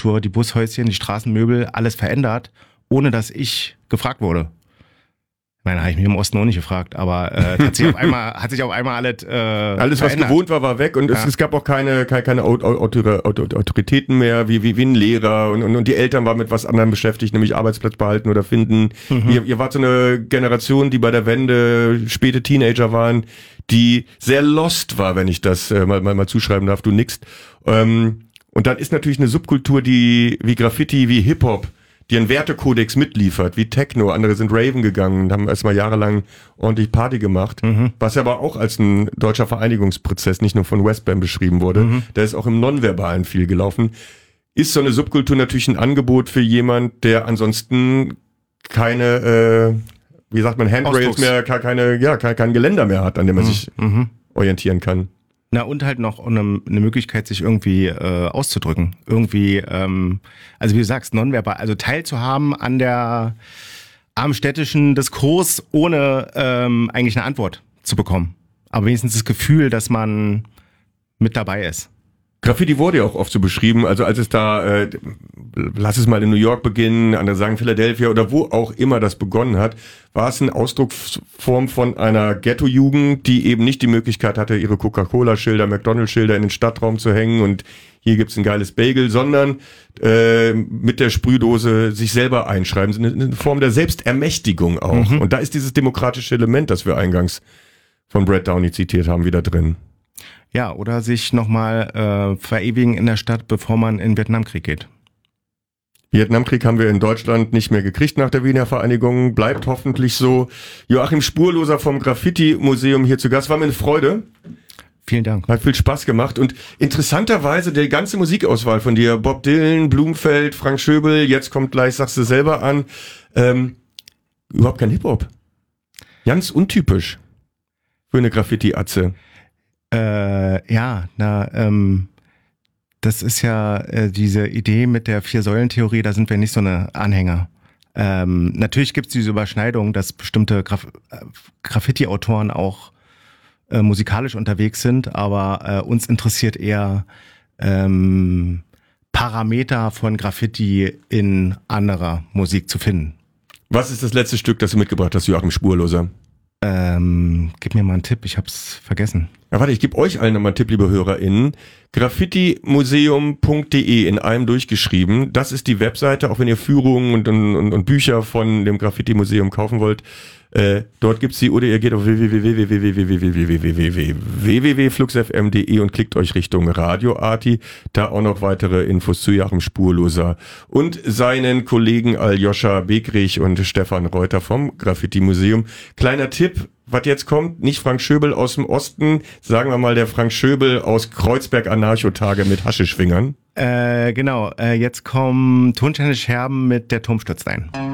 Subkultur, die Bushäuschen, die Straßenmöbel, alles verändert, ohne dass ich gefragt wurde. Ich meine, habe ich mich im Osten auch nicht gefragt, aber hat sich auf einmal alles alles, was verändert. gewohnt war weg und es gab auch keine Autoritäten mehr, wie ein Lehrer und die Eltern waren mit was anderem beschäftigt, nämlich Arbeitsplatz behalten oder finden. Ihr wart so eine Generation, die bei der Wende späte Teenager waren, die sehr lost war, wenn ich das mal zuschreiben darf, du nickst. Und dann ist natürlich eine Subkultur, die wie Graffiti, wie Hip-Hop, die einen Wertekodex mitliefert, wie Techno. Andere sind Raven gegangen und haben erstmal jahrelang ordentlich Party gemacht, was aber auch als ein deutscher Vereinigungsprozess nicht nur von Westbam beschrieben wurde. Da ist auch im Nonverbalen viel gelaufen. Ist so eine Subkultur natürlich ein Angebot für jemand, der ansonsten keine, wie sagt man, Handrails mehr, kein Geländer mehr hat, an dem man sich orientieren kann. Na, und halt noch eine Möglichkeit, sich irgendwie auszudrücken. Irgendwie, also wie du sagst, nonverbal, also teilzuhaben am städtischen Diskurs, ohne eigentlich eine Antwort zu bekommen. Aber wenigstens das Gefühl, dass man mit dabei ist. Graffiti wurde ja auch oft so beschrieben, also als es da, lass es mal in New York beginnen, andere sagen Philadelphia oder wo auch immer das begonnen hat, war es eine Ausdrucksform von einer Ghetto-Jugend, die eben nicht die Möglichkeit hatte, ihre Coca-Cola-Schilder, McDonald's-Schilder in den Stadtraum zu hängen und hier gibt's ein geiles Bagel, sondern mit der Sprühdose sich selber einschreiben, eine Form der Selbstermächtigung auch. Und da ist dieses demokratische Element, das wir eingangs von Brad Downey zitiert haben, wieder drin. Ja, oder sich nochmal verewigen in der Stadt, bevor man in den Vietnamkrieg geht. Vietnamkrieg haben wir in Deutschland nicht mehr gekriegt nach der Wiener Vereinigung, bleibt hoffentlich so. Joachim Spurloser vom Graffiti-Museum hier zu Gast, war mir eine Freude. Vielen Dank. Hat viel Spaß gemacht und interessanterweise die ganze Musikauswahl von dir, Bob Dylan, Blumfeld, Frank Schöbel, jetzt kommt gleich, sagst du selber an, überhaupt kein Hip-Hop. Ganz untypisch für eine Graffiti-Atze. Das ist ja diese Idee mit der Vier-Säulen-Theorie, da sind wir nicht so eine Anhänger. Natürlich gibt es diese Überschneidung, dass bestimmte Graffiti-Autoren auch musikalisch unterwegs sind, aber uns interessiert eher Parameter von Graffiti in anderer Musik zu finden. Was ist das letzte Stück, das du mitgebracht hast, Joachim Spurloser? Gib mir mal einen Tipp, ich hab's vergessen. Ja, warte, ich gebe euch allen nochmal einen Tipp, liebe HörerInnen. graffitimuseum.de in einem durchgeschrieben. Das ist die Webseite, auch wenn ihr Führungen und Bücher von dem Graffiti-Museum kaufen wollt. Dort gibt's die, oder ihr geht auf www.fluxfm.de und klickt euch Richtung Radio-Arti. Da auch noch weitere Infos zu Joachim Spurloser und seinen Kollegen Aljoscha Begrich und Stefan Reuter vom Graffiti-Museum. Kleiner Tipp, was jetzt kommt, nicht Frank Schöbel aus dem Osten, sagen wir mal der Frank Schöbel aus Kreuzberg Anarchotage mit Haschischwingern. Genau, jetzt kommen Tonsteine Scherben mit Der Turm stürzt ein.